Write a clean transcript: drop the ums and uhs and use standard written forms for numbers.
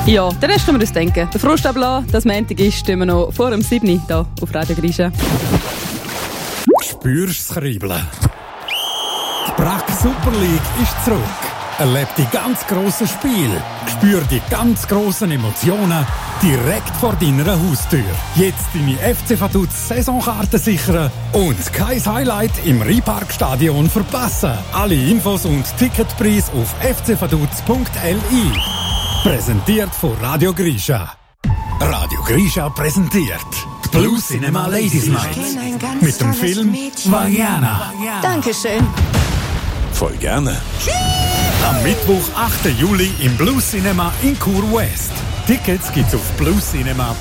Ja, den Rest können wir uns denken. Der Frust ablassen, das Montag ist, stehen wir noch vor dem 7. hier auf Radio Grisha. Spürst das Kribbeln? Die Brack Super League ist zurück. Erleb die ganz grossen Spiele. Spür die ganz grossen Emotionen direkt vor deiner Haustür. Jetzt deine FC Vaduz Saisonkarte sichern und kein Highlight im Rheinparkstadion verpassen. Alle Infos und Ticketpreis auf fcvaduz.li. Präsentiert von Radio Grisha. Radio Grisha präsentiert die Blue Cinema Ladies Night mit dem Film Vaiana. Dankeschön. Voll gerne. Am Mittwoch, 8. Juli im Blue Cinema in Chur West. Tickets gibt's auf bluecinema.ch.